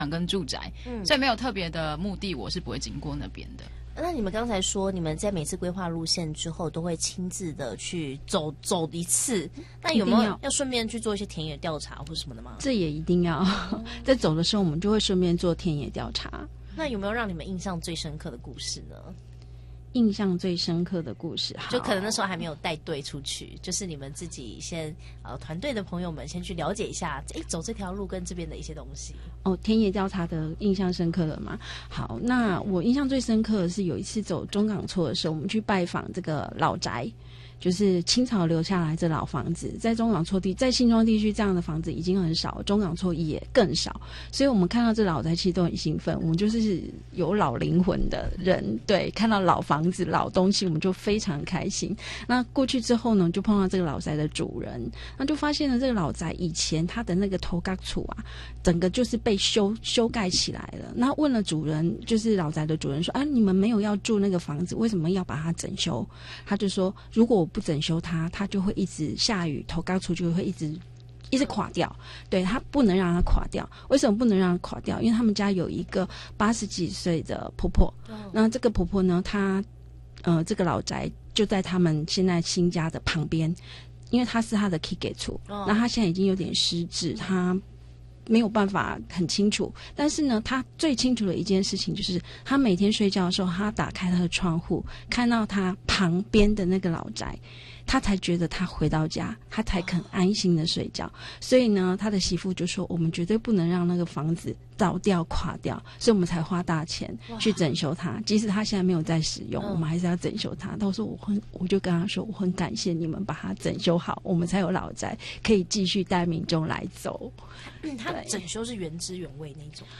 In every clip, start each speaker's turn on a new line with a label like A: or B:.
A: 跟住宅，所以没有特别的目的，我是不会经过那边的。
B: 那你们刚才说，你们在每次规划路线之后，都会亲自的去走一次，那有没有要顺便去做一些田野调查或什么的吗？
C: 这也一定要，在走的时候我们就会顺便做田野调查。
B: 那有没有让你们印象最深刻的故事呢？
C: 印象最深刻的故事，
B: 就可能那时候还没有带队出去，就是你们自己先团队的朋友们先去了解一下，走这条路跟这边的一些东西。
C: 哦，田野调查的印象深刻了吗？好，那我印象最深刻的是有一次走中港厝的时候，我们去拜访这个老宅。就是清朝留下来这老房子，在中港厝地，在新庄地区这样的房子已经很少，中港厝也更少，所以我们看到这老宅其实都很兴奋。我们就是有老灵魂的人，对，看到老房子、老东西，我们就非常开心。那过去之后呢，就碰到这个老宅的主人，那就发现了这个老宅以前它的那个头角厝啊，整个就是被修盖起来了。那问了主人，就是老宅的主人说：“啊，你们没有要住那个房子，为什么要把它整修？”他就说：“如果我不整修它，它就会一直下雨，头高出就会一直垮掉。对，它不能让它垮掉。为什么不能让它垮掉？因为他们家有一个80几岁的婆婆，那这个婆婆呢，她这个老宅就在他们现在新家的旁边，因为她是她的 key 给处，那她现在已经有点失智，她没有办法很清楚，但是呢，他最清楚的一件事情就是，他每天睡觉的时候，他打开他的窗户，看到他旁边的那个老宅，他才觉得他回到家，他才肯安心的睡觉。所以呢，他的媳妇就说：“我们绝对不能让那个房子倒掉垮掉，所以我们才花大钱去整修它。即使他现在没有在使用，我们还是要整修它。”他说：“我就跟他说，我很感谢你们把它整修好，我们才有老宅可以继续带民众来走。”
B: 他整修是原汁原味那种。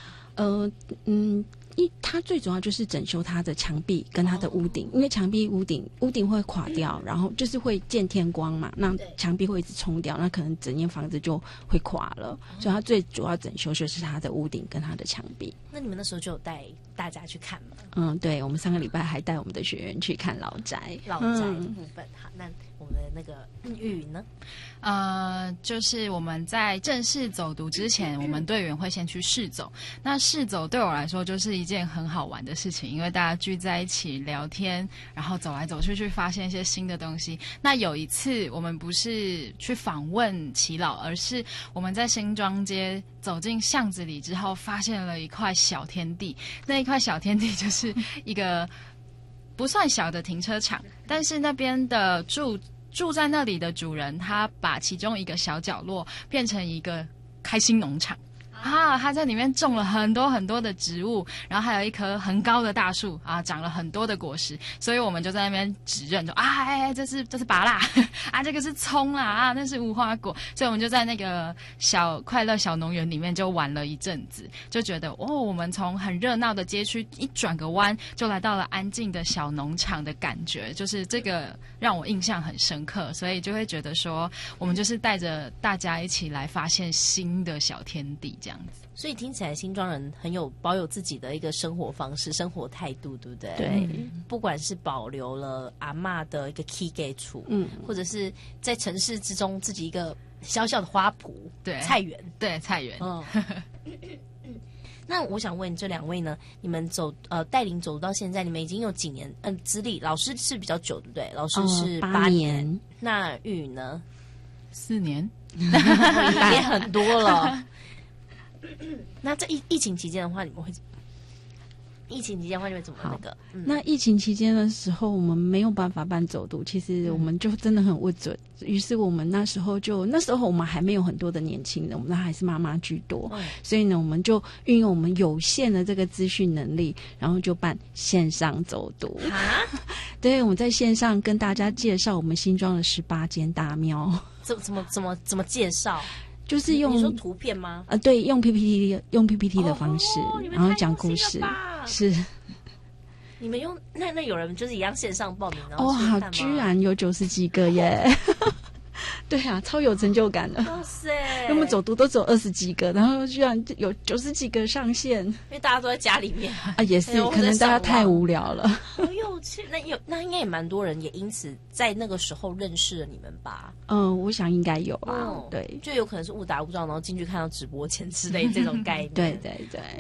C: 它最主要就是整修它的墙壁跟它的屋顶，因为墙壁屋顶会垮掉，然后就是会见天光嘛，那墙壁会一直冲掉，那可能整间房子就会垮了，所以它最主要整修就是它的屋顶跟它的墙壁。
B: 那你们那时候就有带大家去看吗？
C: 对，我们上个礼拜还带我们的学员去看老宅
B: 的部分。好，那我们的那个玉呢？
A: 就是我们在正式走读之前，我们队员会先去试走。那试走对我来说就是一件很好玩的事情，因为大家聚在一起聊天，然后走来走去，去发现一些新的东西。那有一次我们不是去访问耆老，而是我们在新庄街走进巷子里之后，发现了一块小天地。那一块小天地就是一个不算小的停车场，但是那边的住在那里的主人，他把其中一个小角落变成一个开心农场。他在里面种了很多很多的植物，然后还有一棵很高的大树长了很多的果实，所以我们就在那边指认说这是芭乐这个是葱啦那是无花果，所以我们就在那个小快乐小农园里面就玩了一阵子，就觉得我们从很热闹的街区一转个弯就来到了安静的小农场的感觉，就是这个让我印象很深刻，所以就会觉得说我们就是带着大家一起来发现新的小天地这样子。
B: 所以听起来新庄人保有自己的一个生活方式、生活态度，对不对？
C: 对，
B: 不管是保留了阿嬷的一个 key 给处，或者是在城市之中自己一个小小的花圃，
A: 对，
B: 菜园，
A: 对，菜园。
B: 那我想问这两位呢，你们带领走到现在，你们已经有几年资历？老师是比较久，对不对？老师是8年，那玉呢
A: ？4年，
B: 也很多了。那在疫情期间的话，你们会怎么那个？
C: 那疫情期间的时候，我们没有办法办走读，其实我们就真的很不准。于是我们那时候我们还没有很多的年轻人，我们那还是妈妈居多，所以呢，我们就运用我们有限的这个资讯能力，然后就办线上走读。对，我们在线上跟大家介绍我们新庄的18间大庙。
B: 怎么介绍？
C: 就是用
B: 你说图片吗？
C: 对，用 PPT 的方式，然后讲故事。是。
B: 你们用那有人就是一样线上报名，然后
C: 好，居然有90几个耶！ 对啊，超有成就感的。
B: 哇塞！
C: 我们走读都走20几个，然后居然有90几个上线，因
B: 为大家都在家里面
C: 啊，也是可能大家太无聊了。
B: 好有趣，那应该也蛮多人也因此在那个时候认识了你们吧？
C: 我想应该有啊，对，
B: 就有可能是误打误撞，然后进去看到直播间之类这种概念。
C: 对对对。